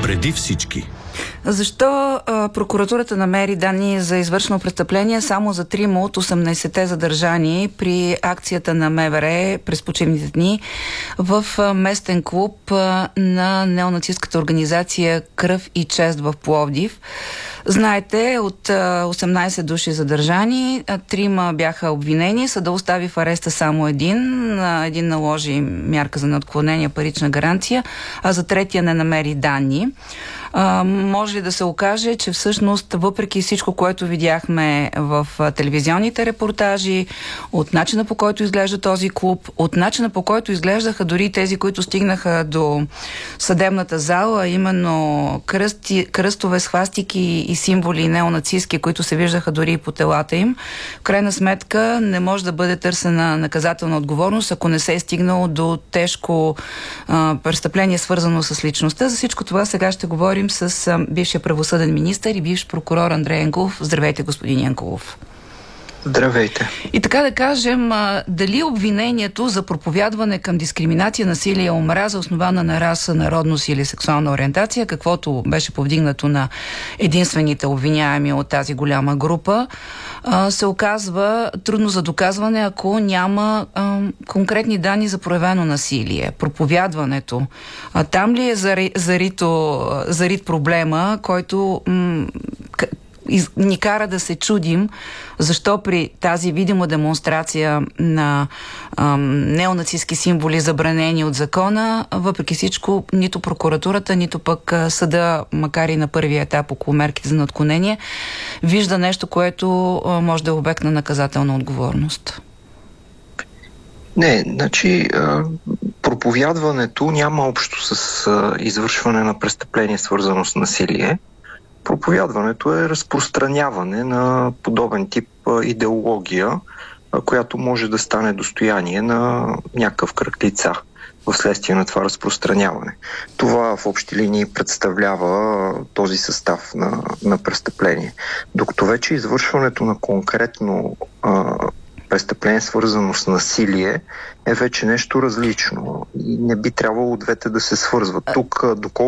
Преди всички. Защо прокуратурата намери данни за извършено престъпление само за 3 от 18-те задържани при акцията на МВР през почивните дни в местен клуб на неонацистката организация Кръв и чест в Пловдив? Знаете, от 18 души задържани, 3 бяха обвинени, съда остави в ареста само един наложи мярка за неотклонение, парична гаранция, а за третия не намери данни. Може ли да се окаже, че всъщност въпреки всичко, което видяхме в телевизионните репортажи, от начина по който изглежда този клуб, от начина по който изглеждаха дори тези, които стигнаха до съдебната зала, именно кръстове, свастики и символи неонацистки, които се виждаха дори и по телата им, в крайна сметка не може да бъде търсена наказателна отговорност, ако не се е стигнало до тежко престъпление, свързано с личността. За всичко това сега ще говорим с бившия правосъден министър и бивш прокурор Андрей Янкулов. Здравейте, господин Янкулов. Здравейте. И така да кажем, дали обвинението за проповядване към дискриминация, насилие и омраза, основана на раса, народност или сексуална ориентация, каквото беше повдигнато на единствените обвиняеми от тази голяма група, се оказва трудно за доказване, ако няма конкретни данни за проявено насилие. Проповядването. Там ли е зарит проблема, който ни кара да се чудим защо при тази видима демонстрация на неонацистски символи, забранени от закона, въпреки всичко, нито прокуратурата, нито пък съда, макар и на първия етап около мерките за неотклонение, вижда нещо, което може да е обект на наказателна отговорност. Не, значи проповядването няма общо с извършване на престъпление, свързано с насилие. Проповядването е разпространяване на подобен тип идеология, която може да стане достояние на някакъв кръг лица вследствие на това разпространяване. Това в общи линии представлява този състав на престъпление. Докато вече извършването на конкретно престъпление, свързано с насилие, е вече нещо различно. И не би трябвало двете да се свързват. Тук,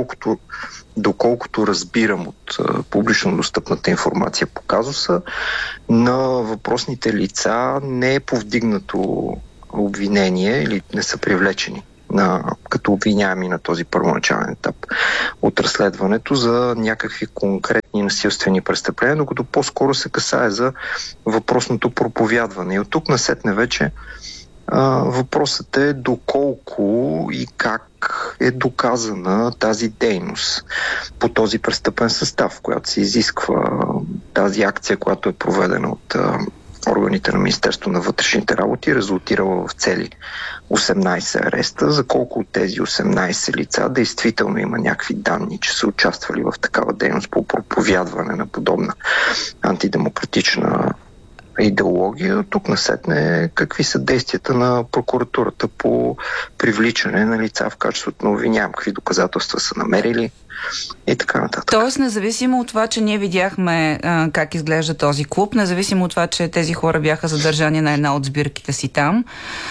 доколкото разбирам от публично достъпната информация по казуса, на въпросните лица не е повдигнато обвинение или не са привлечени като обвиняеми на този първоначален етап от разследването за някакви конкретни насилствени престъпления, докато по-скоро се касае за въпросното проповядване. И от тук насетне вече въпросът е доколко и как е доказана тази дейност по този престъпен състав, която се изисква тази акция, която е проведена от органите на Министерство на вътрешните работи, резултирала в цели 18 ареста. За колко от тези 18 лица действително има някакви данни, че са участвали в такава дейност по проповядване на подобна антидемократична идеология. Тук насетне какви са действията на прокуратурата по привличане на лица в качеството на обвиняем, какви доказателства са намерили и така нататък. Тоест, независимо от това, че ние видяхме как изглежда този клуб, независимо от това, че тези хора бяха задържани на една от сбирките си там,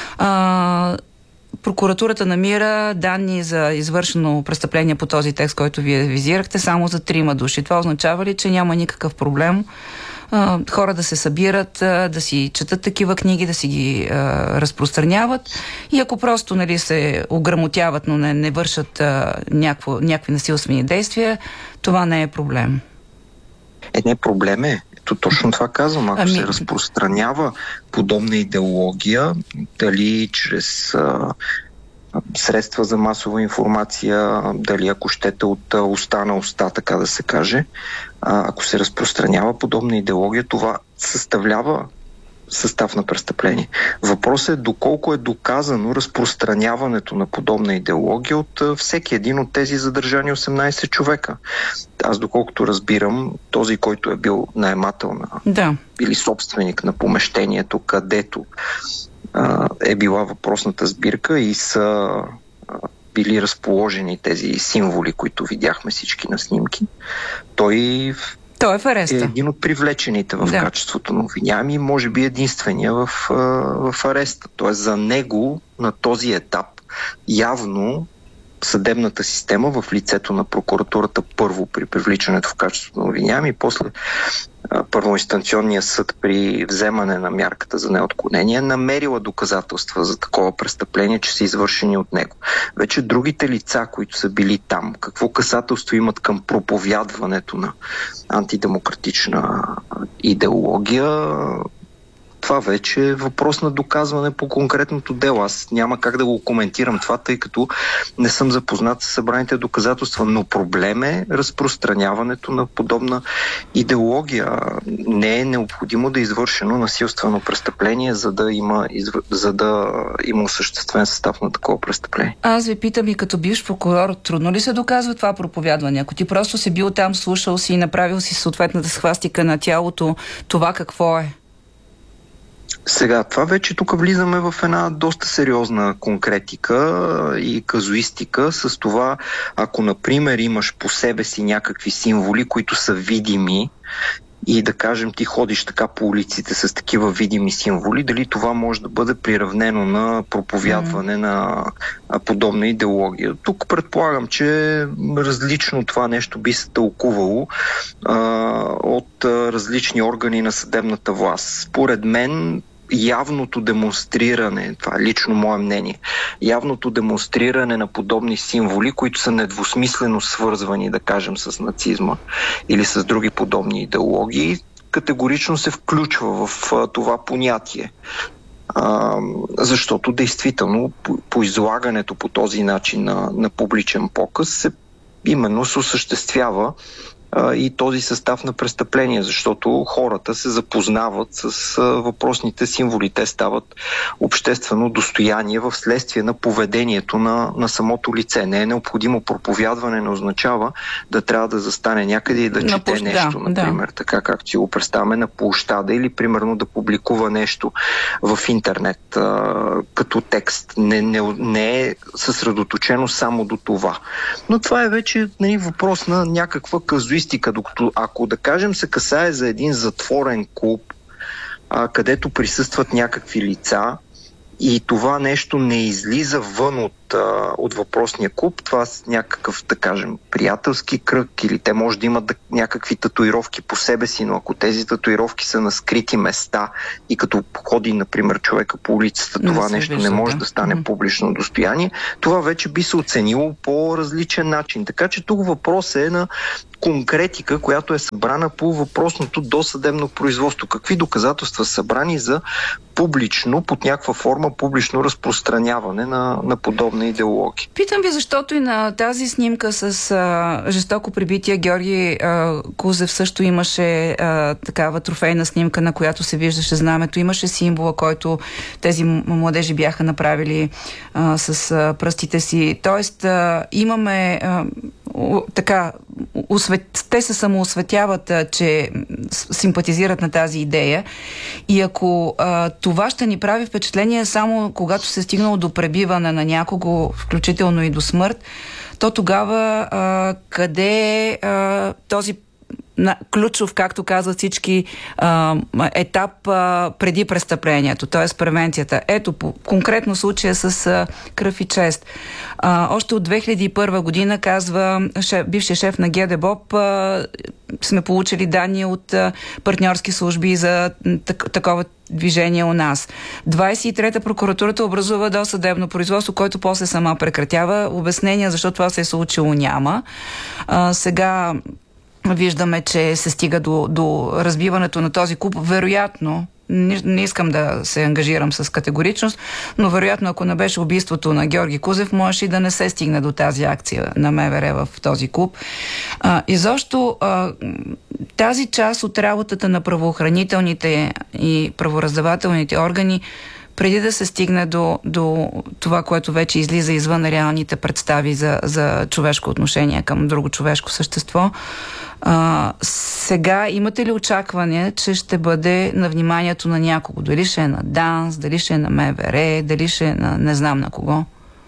прокуратурата намира данни за извършено престъпление по този текст, който вие визирахте, само за 3 души. Това означава ли, че няма никакъв проблем хора да се събират, да си четат такива книги, да си ги разпространяват и ако просто се ограмотяват, но не вършат някакви насилствени действия, това не е проблем. Не, проблем е. Точно това казвам. Ако се разпространява подобна идеология, дали чрез средства за масова информация, дали ако щете от уста на уста, така да се каже, ако се разпространява подобна идеология, това съставлява състав на престъпление. Въпросът е доколко е доказано разпространяването на подобна идеология от всеки един от тези задържани 18 човека. Аз доколкото разбирам, този, който е бил наемател или собственик на помещението, където е била въпросната сбирка и са били разположени тези символи, които видяхме всички на снимки, той е в ареста. Е един от привлечените в качеството на обвиняем и може би единствения в ареста. Тоест за него на този етап явно съдебната система в лицето на прокуратурата първо при привличането в качеството на обвиняем и после първоинстанционния съд при вземане на мярката за неотклонение намерила доказателства за такова престъпление, че са извършени от него. Вече другите лица, които са били там, какво касателство имат към проповядването на антидемократична идеология, това вече е въпрос на доказване по конкретното дело. Аз няма как да го коментирам това, тъй като не съм запознат с събраните доказателства, но проблем е разпространяването на подобна идеология. Не е необходимо да е извършено насилствено престъпление, за да има осъществен състав на такова престъпление. Аз ви питам и като бивш прокурор, трудно ли се доказва това проповядване? Ако ти просто си бил там, слушал си и направил си съответната схвастика на тялото, това какво е? Сега, това вече тук влизаме в една доста сериозна конкретика и казуистика с това, ако, например, имаш по себе си някакви символи, които са видими и да кажем ти ходиш така по улиците с такива видими символи, дали това може да бъде приравнено на проповядване на подобна идеология. Тук предполагам, че различно това нещо би се тълкувало от различни органи на съдебната власт. Според мен явното демонстриране, това е лично мое мнение, явното демонстриране на подобни символи, които са недвусмислено свързвани, да кажем, с нацизма или с други подобни идеологии, категорично се включва в това понятие. Защото действително по излагането по този начин на публичен показ именно се осъществява и този състав на престъпление, защото хората се запознават с въпросните символи. Те стават обществено достояние в следствие на поведението на самото лице. Не е необходимо проповядване, не означава да трябва да застане някъде и да чете нещо, например, така както си го представяме на площада или примерно да публикува нещо в интернет като текст. Не е съсредоточено само до това. Но това е вече въпрос на някаква казуистика. Докато ако, да кажем, се касае за един затворен клуб, където присъстват някакви лица и това нещо не излиза вън от въпросния клуб, това с някакъв, да кажем, приятелски кръг или те може да имат някакви татуировки по себе си, но ако тези татуировки са на скрити места и като ходи, например, човека по улицата, това нещо не може да стане публично достояние, това вече би се оценило по различен начин. Така че тук въпрос е на конкретика, която е събрана по въпросното досъдебно производство. Какви доказателства са събрани за публично, под някаква форма публично разпространяване на подобна идеология. Питам ви, защото и на тази снимка с жестоко прибития Георги Кузев също имаше такава трофейна снимка, на която се виждаше знамето. Имаше символа, който тези младежи бяха направили с пръстите си. Тоест, имаме така, те се самоосветяват, че симпатизират на тази идея и ако това ще ни прави впечатление само когато се стигнало до пребиване на някого, включително и до смърт, то тогава къде е този ключов, както казват всички, етап преди престъплението, т.е. превенцията. Ето, по конкретно случая с Кръв и чест. Още от 2001 година, казва бившия шеф на ГДБОП, сме получили данни от партньорски служби за такова движение у нас. 23-та прокуратурата образува досъдебно производство, който после сама прекратява. Обяснения защо това се е случило няма. Сега виждаме, че се стига до разбиването на този клуб. Вероятно, не искам да се ангажирам с категоричност, но вероятно, ако не беше убийството на Георги Кузев, може и да не се стигне до тази акция на МВР в този клуб. Изобщо тази част от работата на правоохранителните и правораздавателните органи, преди да се стигне до това, което вече излиза извън реалните представи за човешко отношение към друго човешко същество, сега имате ли очакване, че ще бъде на вниманието на някого? Дали ще е на ДАНС, дали ще е на МВР, дали ще е на не знам на кого?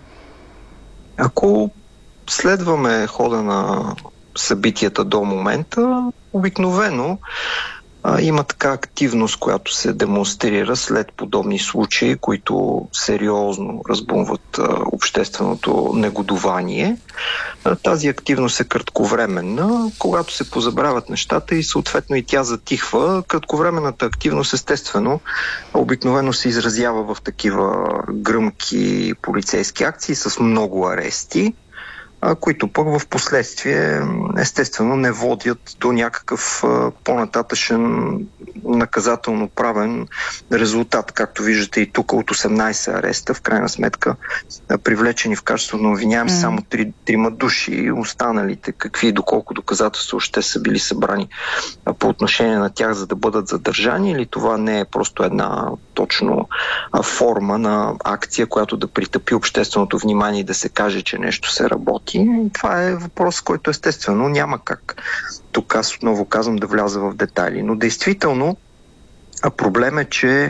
Ако следваме хода на събитията до момента, обикновено има така активност, която се демонстрира след подобни случаи, които сериозно разбунват общественото негодование. Тази активност е кратковременна, когато се позабравят нещата и съответно и тя затихва. Кратковременната активност естествено обикновено се изразява в такива гръмки полицейски акции с много арести, които пък в последствие естествено не водят до някакъв по-нататъчен наказателно-правен резултат. Както виждате и тук от 18 ареста, в крайна сметка привлечени в качеството на обвиняем само 3 души. Останалите, какви и доколко доказателства още са били събрани по отношение на тях, за да бъдат задържани, или това не е просто една точно форма на акция, която да притъпи общественото внимание и да се каже, че нещо се работи. Това е въпрос, който естествено няма как. Тук аз отново казвам да вляза в детайли. Но действително проблем е, че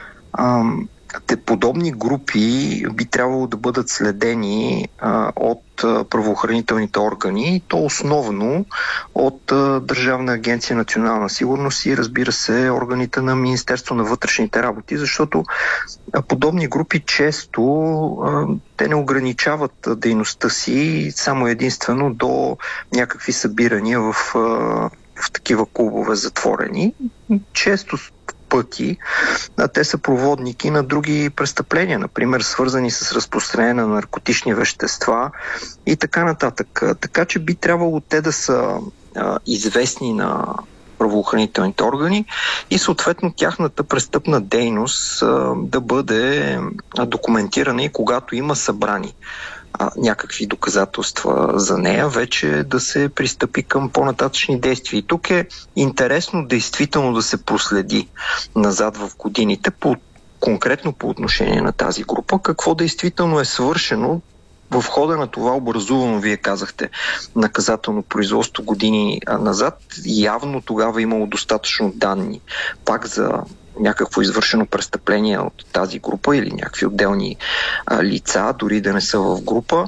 подобни групи би трябвало да бъдат следени от правоохранителните органи, то основно от Държавна агенция национална сигурност и разбира се органите на Министерство на вътрешните работи, защото подобни групи често те не ограничават дейността си само единствено до някакви събирания в такива клубове затворени. Често пъти те са проводники на други престъпления, например свързани с разпространение на наркотични вещества и така нататък. Така че би трябвало те да са известни на правоохранителните органи и съответно тяхната престъпна дейност да бъде документирана и когато има събрани някакви доказателства за нея, вече да се пристъпи към по-нататъчни действия. И тук е интересно действително да се проследи назад в годините, конкретно по отношение на тази група, какво действително е свършено в хода на това образувано, вие казахте, наказателно производство години назад. Явно тогава имало достатъчно данни пак за някакво извършено престъпление от тази група или някакви отделни лица, дори да не са в група.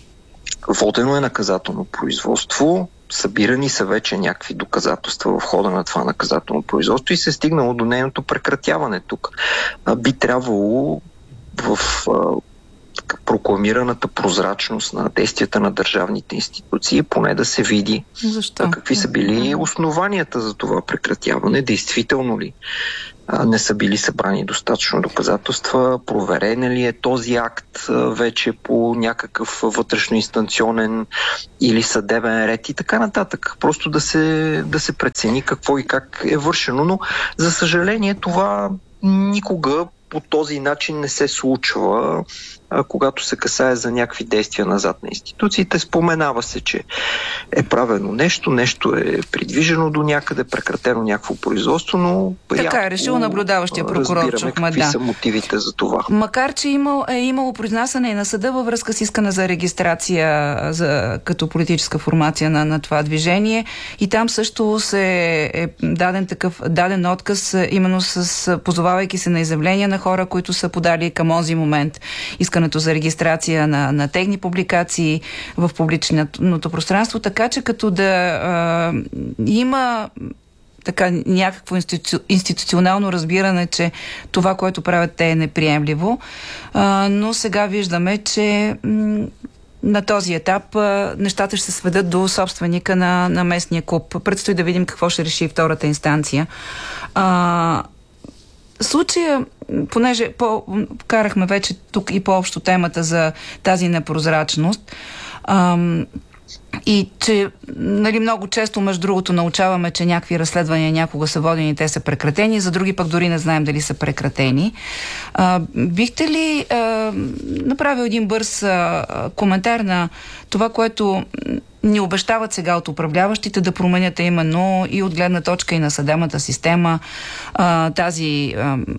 Водено е наказателно производство, събирани са вече някакви доказателства в хода на това наказателно производство и се е стигнало до нейното прекратяване тук. Би трябвало в прокламираната прозрачност на действията на държавните институции, поне да се види какви са били основанията за това прекратяване, действително ли не са били събрани достатъчно доказателства, проверен ли е този акт вече по някакъв вътрешноинстанционен или съдебен ред и така нататък. Просто да се прецени какво и как е вършено, но за съжаление това никога по този начин не се случва, когато се касае за някакви действия назад на институциите. Споменава се, че е правено нещо е придвижено до някъде, прекратено някакво производство, но така е решил наблюдаващия прокурор. Разбираме какви са мотивите за това. Макар, че е имало произнасяне и на съда във връзка с искане за регистрация като политическа формация на това движение и там също се е даден отказ, именно позовавайки се на изявления на хора, които са подали към онзи момент искането за регистрация на техни публикации в публичното пространство, така че като да има така някакво институционално разбиране, че това, което правят те, е неприемливо, но сега виждаме, че на този етап нещата ще се сведат до собственика на местния клуб. Предстои да видим какво ще реши втората инстанция. Случая, понеже карахме вече тук и по-общо темата за тази непрозрачност, и че много често, между другото, научаваме, че някакви разследвания някога са водени и те са прекратени, за други пък дори не знаем дали са прекратени. Бихте ли направил един бърз коментар на това, което ни обещават сега от управляващите да променят именно и от гледна точка и на съдебната система, тази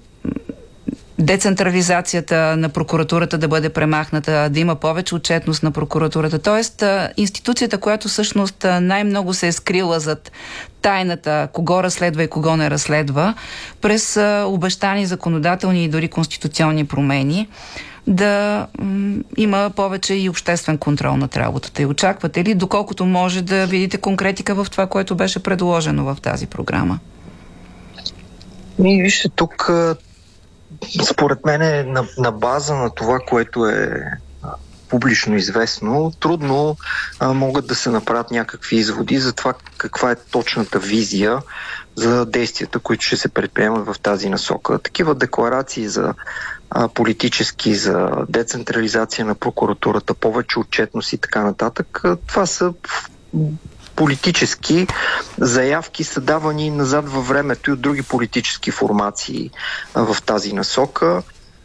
децентрализацията на прокуратурата да бъде премахната, да има повече отчетност на прокуратурата. Тоест, институцията, която всъщност най-много се е скрила зад тайната, кого разследва и кого не разследва, през обещани законодателни и дори конституционни промени, да има повече и обществен контрол над работата. И очаквате ли, доколкото може, да видите конкретика в това, което беше предложено в тази програма? И вижте, тук според мен е на база на това, което е публично известно, трудно могат да се направят някакви изводи за това каква е точната визия за действията, които ще се предприемат в тази насока. Такива декларации за политически, за децентрализация на прокуратурата, повече отчетност и така нататък, това са политически заявки, са давани назад във времето и от други политически формации в тази насока.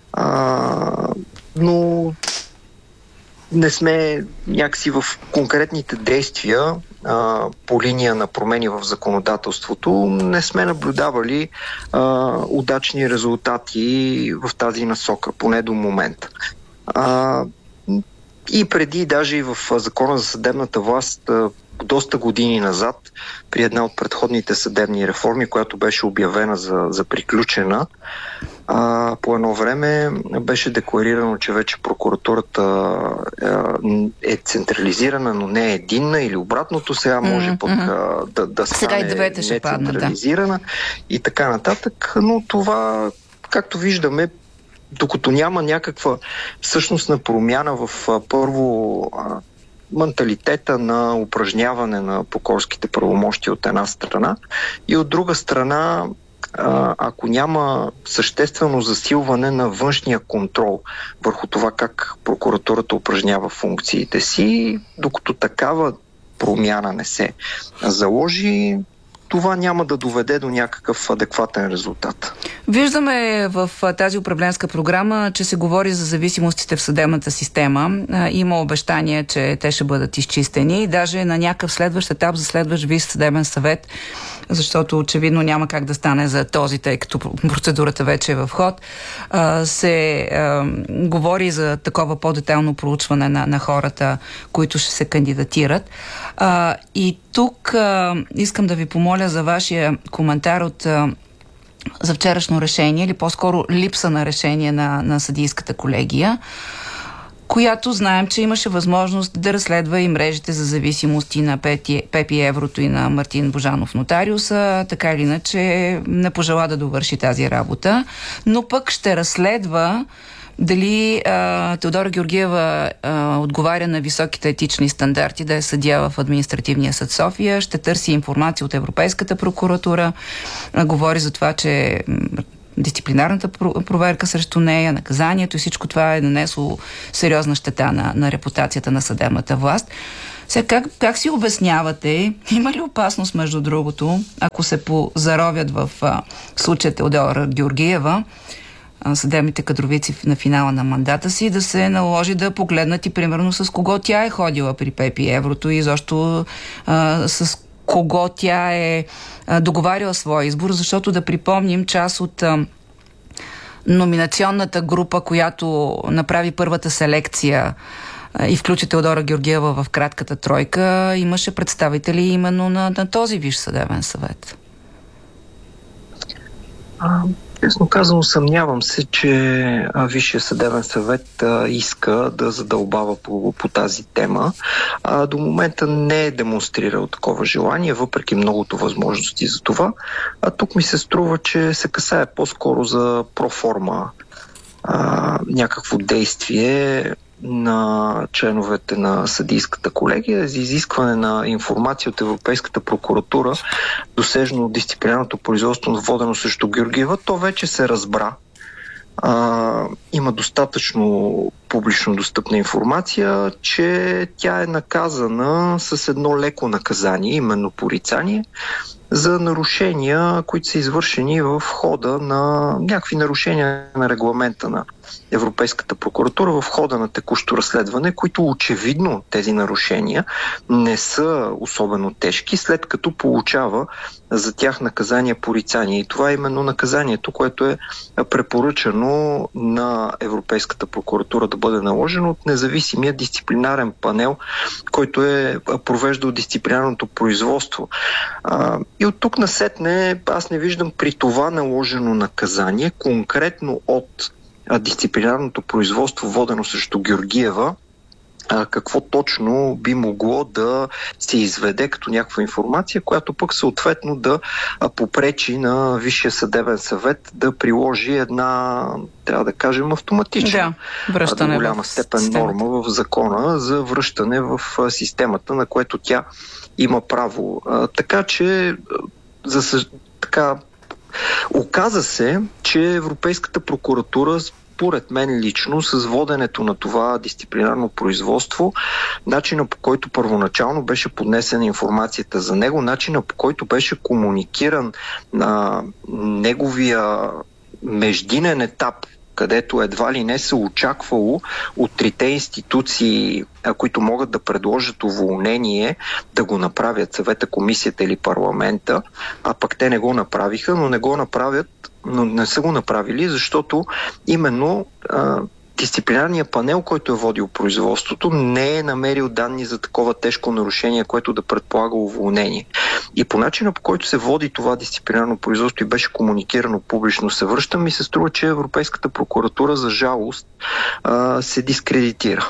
Но не сме някакси в конкретните действия по линия на промени в законодателството, не сме наблюдавали удачни резултати в тази насока, поне до момента. И преди, даже и в Закона за съдебната власт, доста години назад, при една от предходните съдебни реформи, която беше обявена за приключена, по едно време беше декларирано, че вече прокуратурата е централизирана, но не е единна или обратното. Сега може пък да стане нецентрализирана и така нататък. Но това, както виждаме, докато няма някаква същностна промяна в първо менталитета на упражняване на прокурорските правомощия от една страна и от друга страна, ако няма съществено засилване на външния контрол върху това как прокуратурата упражнява функциите си, докато такава промяна не се заложи, това няма да доведе до някакъв адекватен резултат. Виждаме в тази управленска програма, че се говори за зависимостите в съдебната система. Има обещание, че те ще бъдат изчистени. Даже на някакъв следващ етап за следващ Висш съдебен съвет, защото очевидно няма как да стане за този, тъй като процедурата вече е в ход, се говори за такова по-детайлно проучване на хората, които ще се кандидатират. И тук искам да ви помоля за вашия коментар за вчерашно решение, или по-скоро липса на решение на съдийската колегия, която знаем, че имаше възможност да разследва и мрежите за зависимости на Пепи Еврото и на Мартин Божанов нотариуса, така или иначе не пожела да довърши тази работа, но пък ще разследва дали Теодора Георгиева отговаря на високите етични стандарти да е съдия в Административния съд София, ще търси информация от Европейската прокуратура, говори за това, че дисциплинарната проверка срещу нея, наказанието и всичко това е нанесло сериозна щета на репутацията на съдебната власт. Сега, как си обяснявате, има ли опасност, между другото, ако се позаровят в случая Теодора Георгиева, съдебните кадровици на финала на мандата си, да се наложи да погледнат и примерно с кого тя е ходила при Пепи Еврото и защо с кого тя е договаряла своя избор, защото да припомним част от номинационната група, която направи първата селекция и включи Теодора Георгиева в кратката тройка, имаше представители именно на този Висш съдебен съвет. Честно казано, съмнявам се, че Висшия съдебен съвет иска да задълбава по тази тема. До момента не е демонстрирал такова желание, въпреки многото възможности за това. Тук ми се струва, че се касае по-скоро за проформа някакво действие на членовете на съдийската колегия за изискване на информация от Европейската прокуратура, досежно от дисциплинарното производство, водено срещу Георгиева. То вече се разбра. Има достатъчно публично достъпна информация, че тя е наказана с едно леко наказание, именно порицание, за нарушения, които са извършени в хода на някакви нарушения на регламента на Европейската прокуратура в хода на текущо разследване, които очевидно тези нарушения не са особено тежки, след като получава за тях наказание порицание. И това е именно наказанието, което е препоръчано на Европейската прокуратура да бъде наложено от независимия дисциплинарен панел, който е провеждал дисциплинарното производство. И от тук насетне аз не виждам при това наложено наказание, конкретно от дисциплинарното производство, водено срещу Георгиева, какво точно би могло да се изведе като някаква информация, която пък съответно да попречи на Висшия съдебен съвет да приложи една, трябва да кажем, автоматична до голяма степен норма в закона за връщане в системата, на което тя има право. Така че оказа се, че Европейската прокуратура, според мен лично, с воденето на това дисциплинарно производство, начина по който първоначално беше поднесена информацията за него, начина по който беше комуникиран на неговия междинен етап, където едва ли не се очаквало от трите институции, които могат да предложат уволнение, да го направят, съвета, комисията или парламента, а пък те не го направиха, но не са го направили, защото именно дисциплинарният панел, който е водил производството, не е намерил данни за такова тежко нарушение, което да предполага уволнение. И по начина, по който се води това дисциплинарно производство и беше комуникирано публично, се връща, ми се струва, че Европейската прокуратура, за жалост, се дискредитира.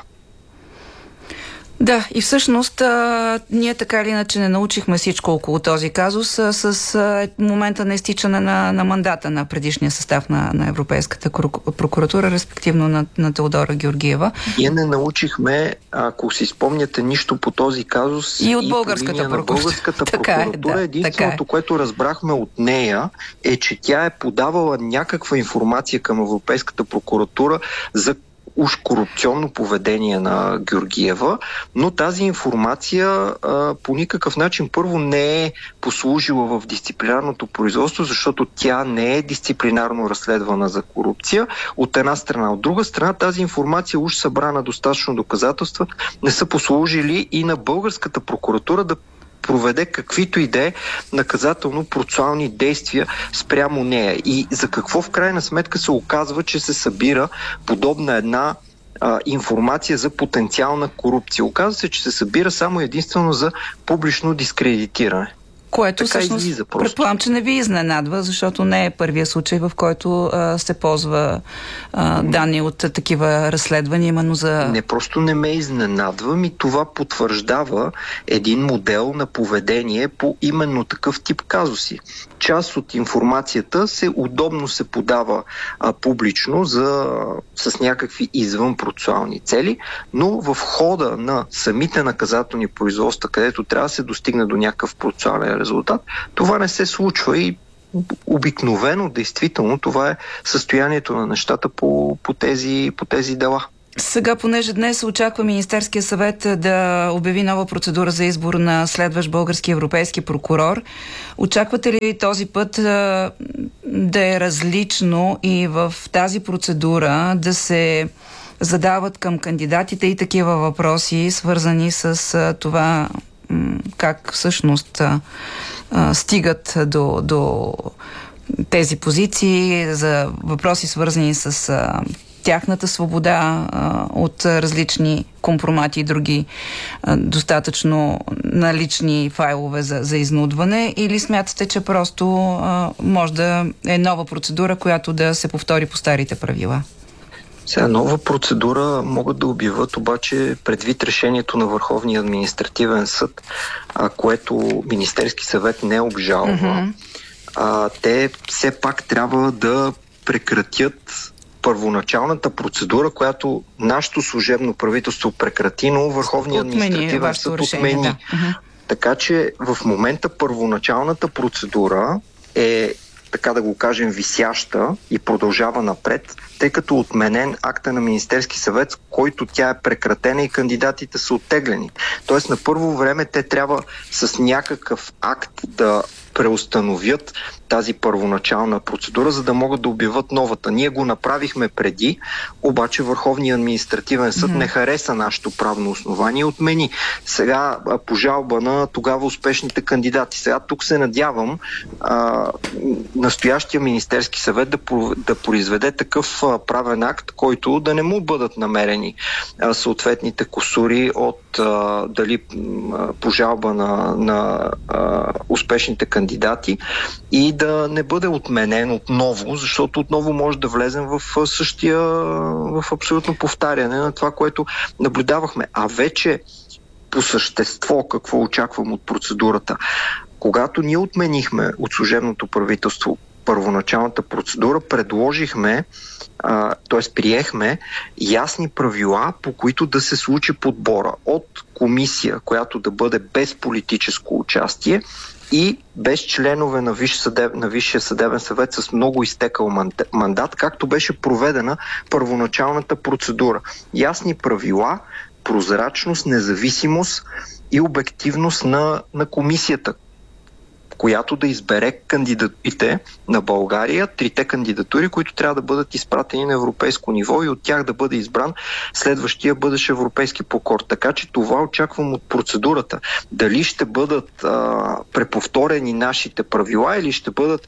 Да, и всъщност ние така или иначе не научихме всичко около този казус с момента на изтичане на мандата на предишния състав на Европейската прокуратура, респективно на Теодора Георгиева. Ние не научихме, ако си спомняте, нищо по този казус и от българската прокуратура. Единственото, което разбрахме от нея, е, че тя е подавала някаква информация към Европейската прокуратура за уж корупционно поведение на Георгиева, но тази информация по никакъв начин първо не е послужила в дисциплинарното производство, защото тя не е дисциплинарно разследвана за корупция, от една страна. От друга страна, тази информация уж събрана достатъчно доказателства не са послужили и на българската прокуратура да проведе каквито и да е наказателно-процесуални действия спрямо нея. И за какво в крайна сметка се оказва, че се събира подобна една информация за потенциална корупция. Оказва се, че се събира само единствено за публично дискредитиране. Което всъщност предполагам, че не ви изненадва, защото не е първия случай, в който се ползва данни от такива разследвания, именно за... Не, просто не ме изненадва, и това потвърждава един модел на поведение по именно такъв тип казуси. Част от информацията удобно се подава публично с някакви извънпроцесуални цели, но в хода на самите наказателни производства, където трябва да се достигне до някакъв процесуален резултат, това не се случва и обикновено, действително, това е състоянието на нещата по тези дела. Сега, понеже днес очаква Министерския съвет да обяви нова процедура за избор на следващ български европейски прокурор, очаквате ли този път да е различно и в тази процедура да се задават към кандидатите и такива въпроси, свързани с това как всъщност стигат до тези позиции, за въпроси свързани с тяхната свобода от различни компромати и други достатъчно налични файлове за изнудване, или смятате, че просто може да е нова процедура, която да се повтори по старите правила? Сега нова процедура могат да обявят, обаче предвид решението на Върховния административен съд, което Министерски съвет не обжалва, те все пак трябва да прекратят първоначалната процедура, която нашето служебно правителство прекрати, но Върховният административен съд отмени. Да. Така че в момента първоначалната процедура е, така да го кажем, висяща и продължава напред, тъй като отменен акта на Министерски съвет, с който тя е прекратена и кандидатите са оттеглени. Тоест на първо време те трябва с някакъв акт да преустановят тази първоначална процедура, за да могат да обявят новата. Ние го направихме преди, обаче Върховният административен съд не хареса нашето правно основание и отмени. Сега по жалба на тогава успешните кандидати. Сега тук се надявам настоящия Министерски съвет да произведе такъв правен акт, който да не му бъдат намерени съответните кусури от дали по жалба на успешните кандидати кандидати и да не бъде отменен отново, защото отново може да влезем в в абсолютно повтаряне на това, което наблюдавахме. А вече по същество какво очаквам от процедурата. Когато ние отменихме от служебното правителство първоначалната процедура, предложихме, т.е. приехме ясни правила, по които да се случи подбора от комисия, която да бъде без политическо участие и без членове на Висшия съдебен съвет с много изтекал мандат, както беше проведена първоначалната процедура. Ясни правила, прозрачност, независимост и обективност на комисията, която да избере кандидатите на България, 3 кандидатури, които трябва да бъдат изпратени на европейско ниво и от тях да бъде избран следващия бъдещ европейски прокурор. Така че това очаквам от процедурата. Дали ще бъдат преповторени нашите правила или ще бъдат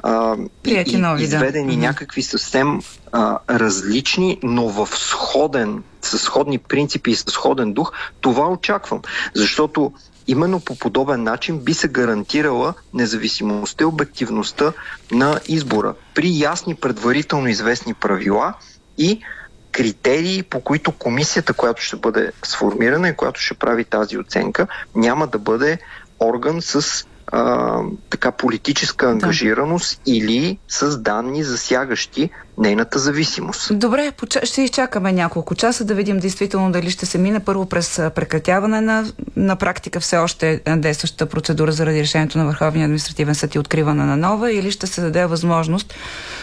изведени някакви съвсем различни, но със сходни принципи и със сходен дух, това очаквам. Защото именно по подобен начин би се гарантирала независимостта и обективността на избора при ясни предварително известни правила и критерии, по които комисията, която ще бъде сформирана и която ще прави тази оценка, няма да бъде орган с така политическа ангажираност или с данни засягащи нейната зависимост. Добре, ще изчакаме няколко часа да видим действително дали ще се мине първо през прекратяване на практика все още действащата процедура заради решението на Върховния административен съд и откриване на нова, или ще се даде възможност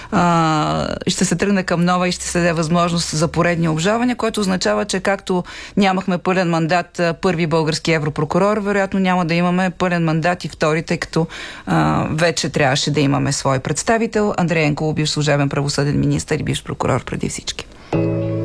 ще се тръгне към нова и ще се даде възможност за поредни обжалвания, което означава, че както нямахме пълен мандат първи български европрокурор, вероятно няма да имаме пълен мандат и втори, тъй като вече трябваше да имаме свой представител. Андрей Янкулов, бивш служебен правосъден министър и бивш прокурор преди всички.